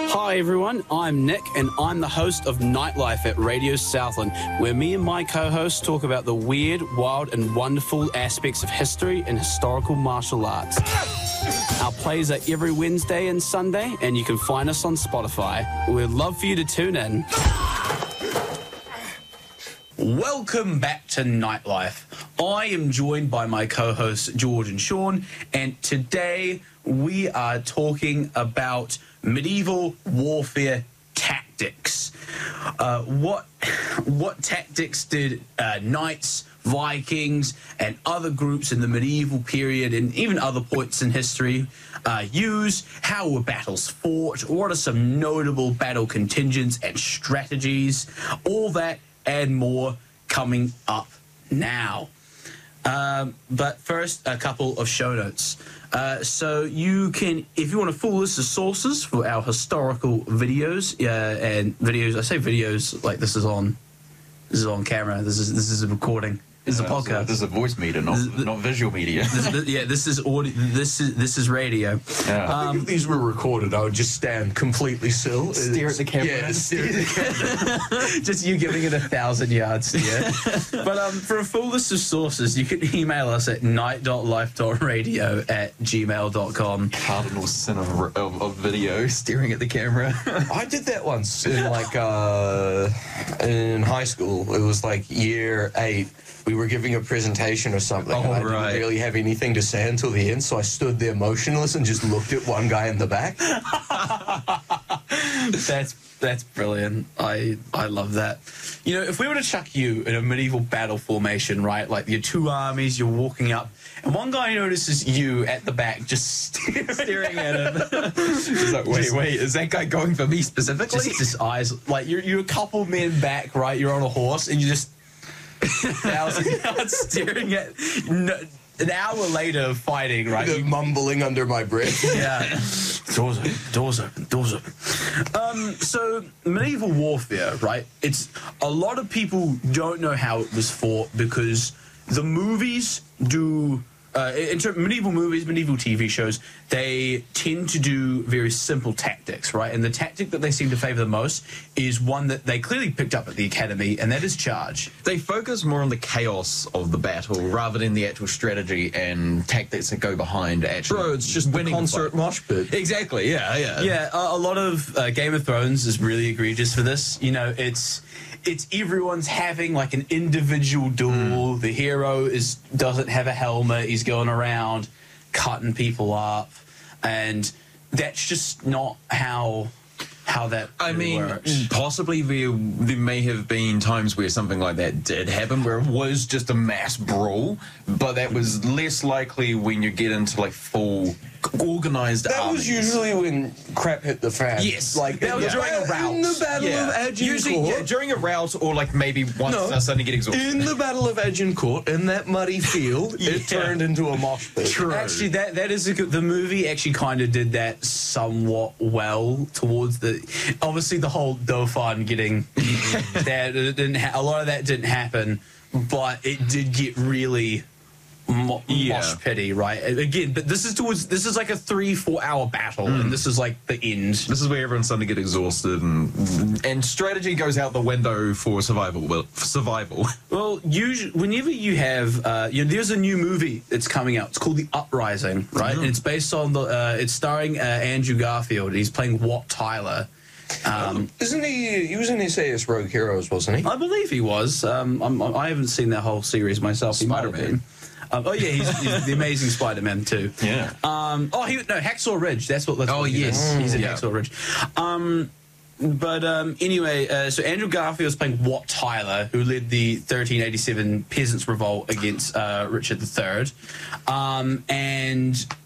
Hi everyone, I'm Nick and I'm the host of Nightlife at Radio Southland, where me and my co-hosts talk about the weird, wild and wonderful aspects of history and historical martial arts. Our plays are every Wednesday and Sunday and you can find us on Spotify. We'd love for you to tune in. Welcome back to Nightlife. I am joined by my co-hosts George and Sean, and today we are talking about medieval warfare tactics. What tactics did knights, Vikings, and other groups in the medieval period, and even other points in history, use? How were battles fought? What are some notable battle contingents and strategies? All that and more coming up now. But first, a couple of show notes. So you can, if you want a full list of sources for our historical videos and videos, I say videos like this is on camera. This is a recording. This is a podcast. This is a voice media, not visual media. This is audio. This is radio. Yeah. If these were recorded, I would just stand completely still. Stare at the camera. Yeah, stare at the camera. Just you giving it 1,000 yards. Yeah. But for a full list of sources, you can email us at night.life.radio@gmail.com. Cardinal sin of video, staring at the camera. I did that once in in high school. It was like year 8. We were giving a presentation or something. Oh, and I right. didn't really have anything to say until the end, so I stood there motionless and just looked at one guy in the back. That's brilliant. I love that. You know, if we were to chuck you in a medieval battle formation, right, like your two armies, you're walking up, and one guy notices you at the back just staring at him. He's like, wait, is that guy going for me specifically? Just eyes, like you're a couple men back, right? You're on a horse, and you just 1,000 yards staring at. An hour later of fighting, right? The mumbling under my breath. Yeah. Doors open. So medieval warfare, right? It's a lot of people don't know how it was fought because the movies do. In medieval movies, medieval TV shows, they tend to do very simple tactics, right? And the tactic that they seem to favor the most is one that they clearly picked up at the academy, and that is charge. They focus more on the chaos of the battle rather than the actual strategy and tactics that go behind actually. Bro, it's just winning the concert mosh pit. Exactly, yeah. Yeah, a lot of Game of Thrones is really egregious for this. You know, it's everyone's having like an individual duel. The hero doesn't have a helmet. He's going around cutting people up, and that's just not how that works. Possibly there may have been times where something like that did happen, where it was just a mass brawl, but that was less likely when you get into like full organized That armies. was usually when crap hit the fan. Yes, like that was during a rout. In the Battle of Agincourt. Usually, during a rout, or like maybe once they're starting to get exhausted. In the Battle of Agincourt, in that muddy field, it turned into a mosh pit. True. Actually, that is the movie actually kind of did that somewhat well towards the. Obviously, the whole Dauphin getting that a lot of that didn't happen, but it did get really mosh pity, right? Again, but this is like a 3-4 hour battle, and this is like the end. This is where everyone's starting to get exhausted, and strategy goes out the window for survival. Well, usually, whenever you have, there's a new movie that's coming out. It's called The Uprising, right? And it's based on it's starring Andrew Garfield. He's playing Wat Tyler. Isn't he was in SAS Rogue Heroes, wasn't he? I believe he was. I haven't seen that whole series myself. Spider-Man. He's the Amazing Spider-Man too. Yeah. Hacksaw Ridge. That's what. Yes. He's in Hacksaw Ridge. Anyway, so Andrew Garfield is playing Wat Tyler, who led the 1387 Peasants' Revolt against Richard III, and